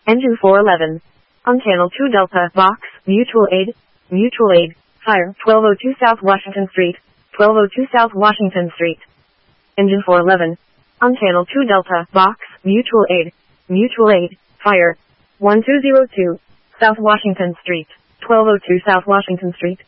Engine 411. On Channel 2 Delta, Box, Mutual Aid, Fire, 1202 South Washington Street, 1202 South Washington Street. Engine 411. On Channel 2 Delta, Box, Mutual Aid, Fire, 1202 South Washington Street, 1202 South Washington Street.